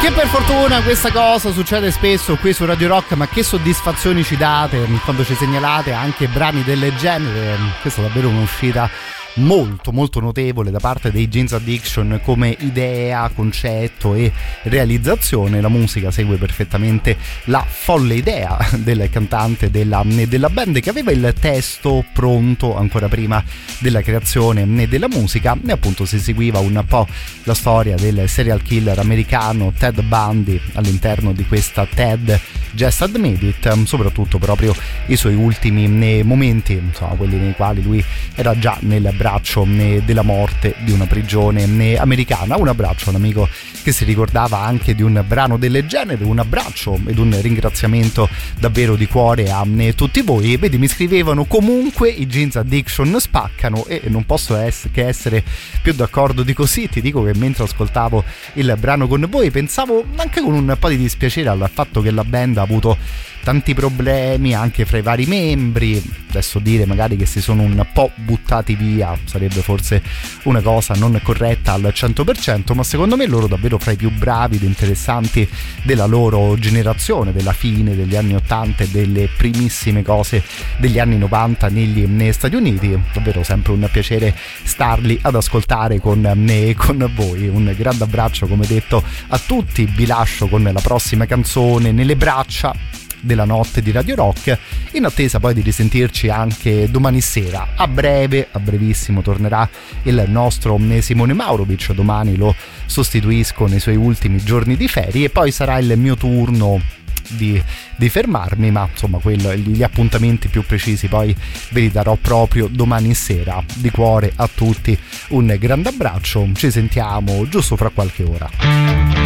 Che per fortuna questa cosa succede spesso qui su Radio Rock, ma che soddisfazioni ci date quando ci segnalate anche brani del genere. Questa è davvero un'uscita molto molto notevole da parte dei Jane's Addiction come idea, concetto e realizzazione. La musica segue perfettamente la folle idea del cantante della band, che aveva il testo pronto ancora prima della creazione della musica, e appunto si seguiva un po' la storia del serial killer americano Ted Bundy all'interno di questa Ted Just Admit It, soprattutto proprio i suoi ultimi momenti, insomma quelli nei quali lui era già nel braccio della morte di una prigione americana. Un abbraccio a un amico che si ricordava anche di un brano del genere, un abbraccio ed un ringraziamento davvero di cuore a tutti voi. Vedi, mi scrivevano: comunque i Jane's Addiction spaccano, e non posso che essere più d'accordo di così. Ti dico che mentre ascoltavo il brano con voi pensavo anche con un po' di dispiacere al fatto che la band ha avuto tanti problemi anche fra i vari membri. Adesso dire magari che si sono un po' buttati via sarebbe forse una cosa non corretta al 100%, ma secondo me loro davvero fra i più bravi ed interessanti della loro generazione, della fine degli anni 80 e delle primissime cose degli anni 90 negli Stati Uniti. Davvero sempre un piacere starli ad ascoltare con voi. Un grande abbraccio, come detto, a tutti. Vi lascio con la prossima canzone nelle braccia della notte di Radio Rock, in attesa poi di risentirci anche domani sera. A brevissimo tornerà il nostro Simone Maurovic. Domani lo sostituisco nei suoi ultimi giorni di ferie e poi sarà il mio turno di fermarmi, ma insomma gli appuntamenti più precisi poi ve li darò proprio domani sera. Di cuore a tutti un grande abbraccio, ci sentiamo giusto fra qualche ora.